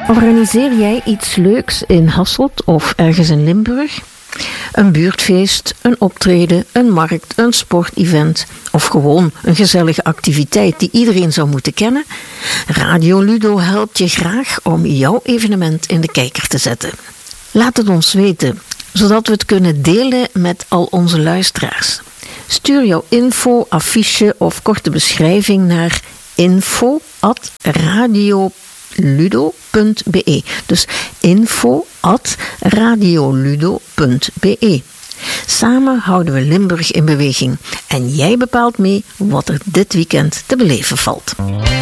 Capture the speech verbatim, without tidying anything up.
Organiseer jij iets leuks in Hasselt of ergens in Limburg? Een buurtfeest, een optreden, een markt, een sportevent of gewoon een gezellige activiteit die iedereen zou moeten kennen? Radio Ludo helpt je graag om jouw evenement in de kijker te zetten. Laat het ons weten, zodat we het kunnen delen met al onze luisteraars. Stuur jouw info, affiche of korte beschrijving naar info at radioludo punt be. Dus info at radioludo punt be. Samen houden we Limburg in beweging en jij bepaalt mee wat er dit weekend te beleven valt.